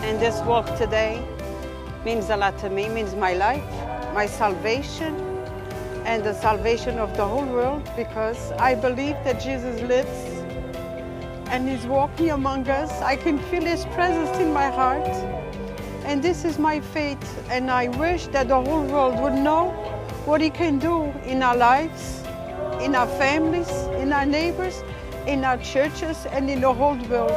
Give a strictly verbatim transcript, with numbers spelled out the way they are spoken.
And this walk today means a lot to me, means my life, my salvation, and the salvation of the whole world, because I believe that Jesus lives and He's walking among us. I can feel His presence in my heart. And this is my faith, and I wish that the whole world would know what He can do in our lives, in our families, in our neighbors, in our churches, and in the whole world.